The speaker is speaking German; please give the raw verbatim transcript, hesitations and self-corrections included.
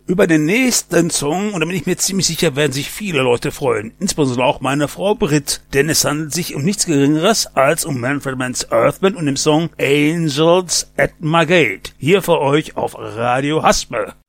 Über den nächsten Song, und da bin ich mir ziemlich sicher, werden sich viele Leute freuen, insbesondere auch meine Frau Britt, denn es handelt sich um nichts Geringeres als um Manfred Mann's Earth Band und dem Song Angels at My Gate. Hier für euch auf Radio Haspel.